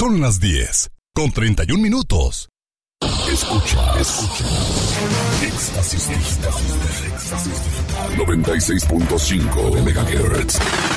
Son las 10:31. Escucha. Éxtasis Digital. 96.5 MHz.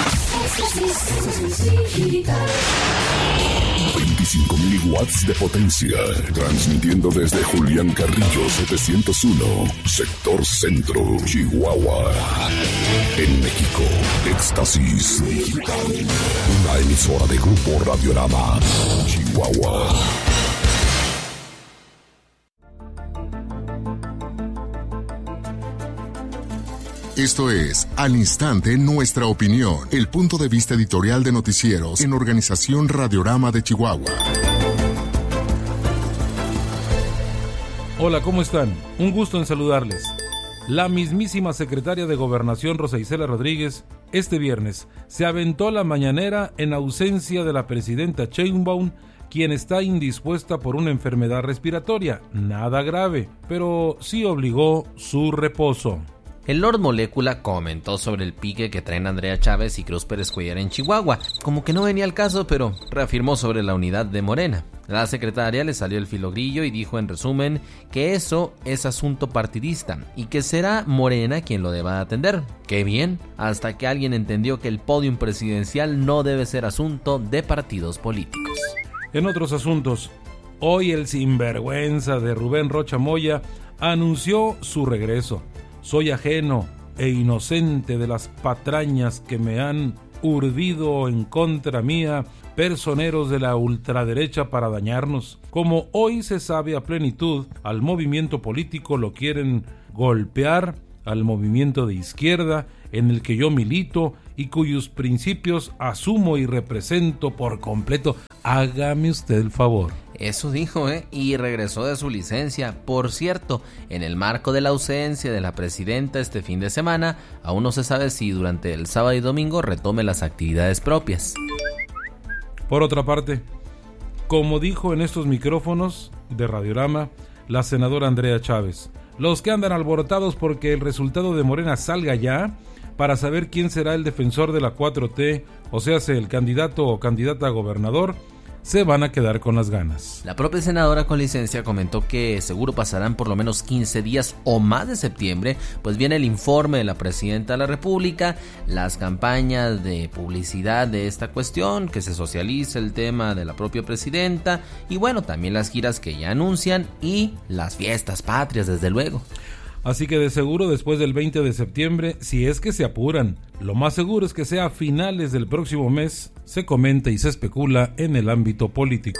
25.000 watts de potencia. Transmitiendo desde Julián Carrillo 701, sector centro, Chihuahua. En México, Éxtasis Digital. Una emisora de Grupo Radiorama, Chihuahua. Esto es Al Instante Nuestra Opinión, el punto de vista editorial de noticieros en Organización Radiorama de Chihuahua. Hola, ¿cómo están? Un gusto en saludarles. La mismísima secretaria de Gobernación, Rosa Isela Rodríguez, este viernes se aventó la mañanera en ausencia de la presidenta Sheinbaum, quien está indispuesta por una enfermedad respiratoria, nada grave, pero sí obligó su reposo. El Lord Molécula comentó sobre el pique que traen Andrea Chávez y Cruz Pérez Cuellar en Chihuahua, como que no venía al caso, pero reafirmó sobre la unidad de Morena. La secretaria le salió el filogrillo y dijo en resumen que eso es asunto partidista y que será Morena quien lo deba atender. ¡Qué bien! Hasta que alguien entendió que el podium presidencial no debe ser asunto de partidos políticos. En otros asuntos, hoy el sinvergüenza de Rubén Rocha Moya anunció su regreso. Soy ajeno e inocente de las patrañas que me han urdido en contra mía personeros de la ultraderecha para dañarnos. Como hoy se sabe a plenitud, al movimiento político lo quieren golpear, al movimiento de izquierda en el que yo milito y cuyos principios asumo y represento por completo. Hágame usted el favor. Eso dijo, y regresó de su licencia. Por cierto, en el marco de la ausencia de la presidenta este fin de semana, aún no se sabe si durante el sábado y domingo retome las actividades propias. Por otra parte, como dijo en estos micrófonos de Radiorama la senadora Andrea Chávez, los que andan alborotados porque el resultado de Morena salga ya, para saber quién será el defensor de la 4T, o sea, el candidato o candidata a gobernador, se van a quedar con las ganas. La propia senadora con licencia comentó que seguro pasarán por lo menos 15 días o más de septiembre, pues viene el informe de la presidenta de la República, las campañas de publicidad de esta cuestión, que se socialice el tema de la propia presidenta y bueno, también las giras que ya anuncian y las fiestas patrias, desde luego. Así que de seguro después del 20 de septiembre, si es que se apuran, lo más seguro es que sea a finales del próximo mes, se comenta y se especula en el ámbito político.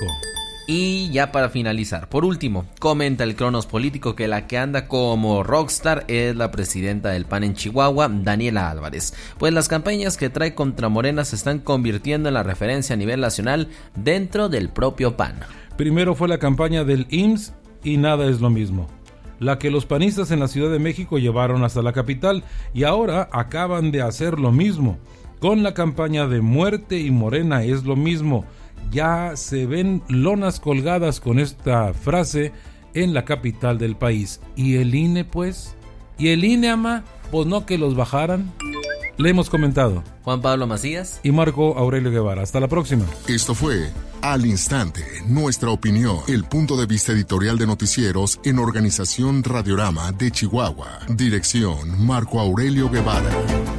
Y ya para finalizar, por último, comenta el Cronos Político que la que anda como rockstar es la presidenta del PAN en Chihuahua, Daniela Álvarez, pues las campañas que trae contra Morena se están convirtiendo en la referencia a nivel nacional dentro del propio PAN. Primero fue la campaña del IMSS y nada es lo mismo, la que los panistas en la Ciudad de México llevaron hasta la capital, y ahora acaban de hacer lo mismo con la campaña de Muerte y Morena es lo mismo. Ya se ven lonas colgadas con esta frase en la capital del país. ¿Y el INE pues? ¿Y el INE, ama? Pues no que los bajaran. Le hemos comentado Juan Pablo Macías y Marco Aurelio Guevara. Hasta la próxima. Esto fue Al Instante, Nuestra Opinión, el punto de vista editorial de noticieros en Organización Radiorama de Chihuahua. Dirección Marco Aurelio Guevara.